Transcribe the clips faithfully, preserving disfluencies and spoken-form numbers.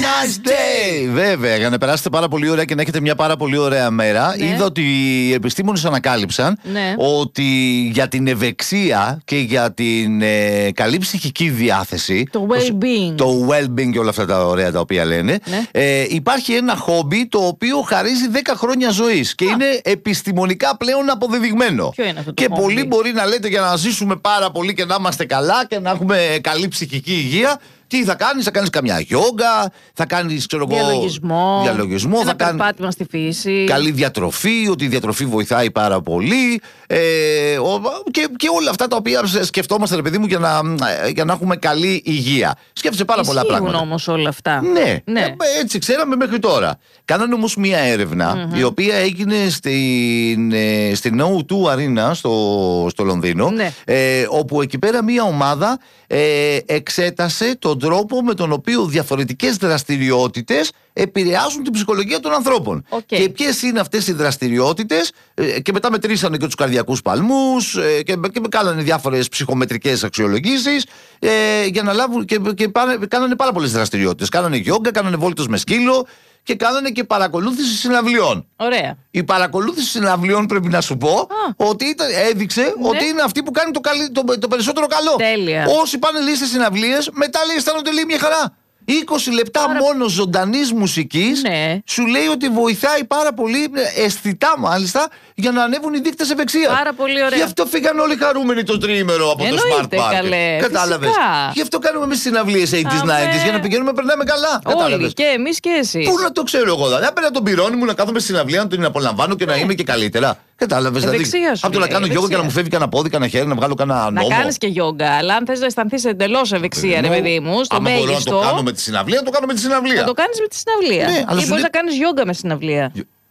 nice day! Βέβαια, για να περάσετε πάρα πολύ ωραία και να έχετε μια πάρα πολύ ωραία μέρα. Ναι. Είδα ότι οι επιστήμονες ανακάλυψαν ναι. ότι για την ευεξία και για την ε, καλή ψυχική διάθεση, το well-being, το well-being και όλα αυτά τα ωραία τα οποία λένε, ναι. ε, υπάρχει ένα χόμπι το οποίο χαρίζει δέκα χρόνια ζωής και Α. είναι επιστημονικά πλέον αποδεδειγμένο. Ποιο είναι αυτό το και χόμπι? πολλοί μπορεί να λέτε για να ζήσουμε πάρα πολύ και να είμαστε καλά και να έχουμε καλή ψυχική υγεία. Τι θα κάνεις, θα κάνεις καμιά γιόγκα, θα κάνεις ξέρω εγώ, διαλογισμό, διαλογισμό ένα θα κάνεις περπάτημα στη φύση, καλή διατροφή, ότι η διατροφή βοηθάει πάρα πολύ ε, ο, και, και όλα αυτά τα οποία σκεφτόμαστε ρε παιδί μου για να, για να έχουμε καλή υγεία. Σκέφτεσαι πάρα Ισχύουν πολλά πράγματα. όμως όλα αυτά. Ναι, ναι. Ε, έτσι ξέραμε μέχρι τώρα. Κάνανε όμως μία έρευνα mm-hmm. η οποία έγινε στην, στην ο δύο Arena στο, στο Λονδίνο ναι. ε, όπου εκεί πέρα μία ομάδα ε, εξέτασε τον τρόπο με τον οποίο διαφορετικές δραστηριότητες επηρεάζουν την ψυχολογία των ανθρώπων. Okay. Και ποιες είναι αυτές οι δραστηριότητες, ε, και μετά μετρήσανε και τους καρδιακούς παλμούς ε, και, και κάνανε διάφορες ψυχομετρικές αξιολογήσεις ε, για να λάβουν και, και πάνε, κάνανε πάρα πολλές δραστηριότητες. Κάνανε γιόγκα, κάνανε βόλτες με σκύλο και κάνανε και παρακολούθηση συναυλιών. Ωραία. Η παρακολούθηση συναυλιών πρέπει να σου πω Α. ότι ήταν, έδειξε ναι. ότι είναι αυτή που κάνει το, καλύ, το, το περισσότερο καλό. Τέλεια. Όσοι πάνε λέει στις συναυλίες, μετά λέει αισθάνονται λέει μια χαρά. είκοσι λεπτά πάρα... μόνο ζωντανής μουσικής ναι. σου λέει ότι βοηθάει πάρα πολύ, αισθητά μάλιστα, για να ανέβουν οι δείκτες ευεξίας. Πάρα πολύ ωραία. Γι' αυτό φύγαν όλοι χαρούμενοι το τρίμερο από Εννοείται, το Smart Park. Καλέ. Κατάλαβες. Γι' αυτό κάνουμε εμείς συναυλίες ογδόντα, ενενήντα για να πηγαίνουμε να περνάμε καλά. Όλοι, κατάλαβες. και εμείς και εσείς. Πού να το ξέρω εγώ, δηλαδή. Απέναντι τον πυρώνει μου να κάθομαι στη συναυλία, να τον απολαμβάνω και να είμαι και καλύτερα. Κατάλαβες. Δηλαδή. Από το να κάνω γιόγκα και να μου φεύγει κανένα πόδι, κανένα χέρι, να βγάλω κανένα νόμο. Να κάνεις και γιόγκα, αλλά αν θες να αισθανθείς εντελώς ευεξία, ρε παιδί μου, στο μέγιστο. Αν μπορώ να το κάνω με τη συναυλία, το κάνω με τη συναυλία. Να το κάνεις με τη συναυλία. Ναι, ή μπορείς να κάνεις γιόγκα με συναυλία.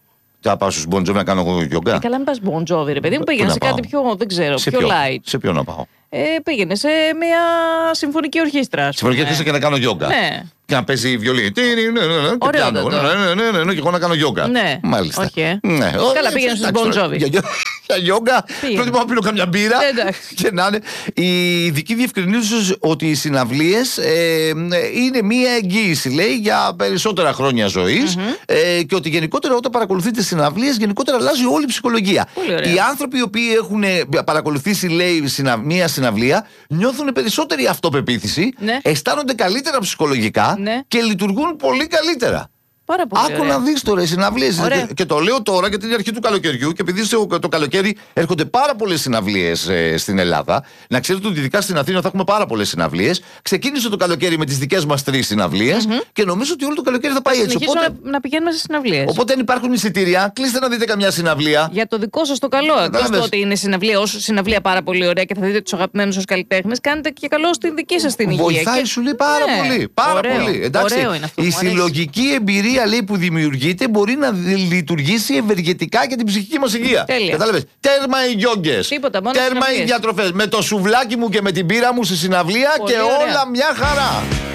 Θα πάω στους Bon Jovi να κάνω γιόγκα. Ε, καλά, μην πας Bon Jovi, ρε παιδί μου, πήγαινε σε κάτι πιο, δεν ξέρω, πιο light. Σε ποιο να πάω? Ε, πήγαινε σε μια συμφωνική ορχήστρα. Συμφωνική ορχήστρα και να κάνω γιόγκα. Ναι. Και να παίζει βιολί. Ωραίο. Ναι, ναι, ναι, και εγώ να κάνω γιόγκα. Ναι. Μάλιστα. Όχι. Ναι. Καλά, πήγαινε στους Bon Jovi. Για γιόγκα, προτιμώ να πίνω καμιά μπύρα. Και να είναι. Οι ειδικοί διευκρινίζουν ότι οι συναυλίες είναι μία εγγύηση, λέει, για περισσότερα χρόνια ζωής και ότι γενικότερα όταν παρακολουθείτε συναυλίες, γενικότερα αλλάζει όλη η ψυχολογία. Οι άνθρωποι οι οποίοι έχουν παρακολουθήσει, λέει, μία συναυλία, νιώθουν περισσότερη αυτοπεποίθηση, αισθάνονται καλύτερα ψυχολογικά. Ναι. Και λειτουργούν πολύ καλύτερα. Πάρα πολύ. Άκου ωραία. να δεις τώρα οι συναυλίες. Και, και το λέω τώρα γιατί είναι η αρχή του καλοκαιριού και επειδή σε, το καλοκαίρι έρχονται πάρα πολλές συναυλίες ε, στην Ελλάδα. Να ξέρετε ότι ειδικά στην Αθήνα θα έχουμε πάρα πολλές συναυλίες. Ξεκίνησε το καλοκαίρι με τις δικές μας τρεις συναυλίες mm-hmm. και νομίζω ότι όλο το καλοκαίρι θα πάει έτσι. Οπότε να, να πηγαίνουμε σε συναυλίες. Οπότε αν υπάρχουν εισιτήρια, κλείστε να δείτε καμιά συναυλία. Για το δικό σας το καλό. Εκτός το ότι είναι συναυλία, όσο συναυλία πάρα πολύ ωραία και θα δείτε τους αγαπημένους σας καλλιτέχνες, κάνετε και καλό στην δική σας την υγεία. Βοηθάει, και... σου λέει πάρα ναι. πολύ. Πάρα ωραίο. πολύ. Εντάξει, η συλλογική εμπειρία λέει που δημιουργείται μπορεί να λειτουργήσει ευεργετικά για την ψυχική μας υγεία. Κατάλαβες. Τέρμα οι γιόγκες. Τέρμα οι διατροφές. Με το σουβλάκι μου και με την πύρα μου στη συναυλία πολύ και ωραία. Όλα μια χαρά.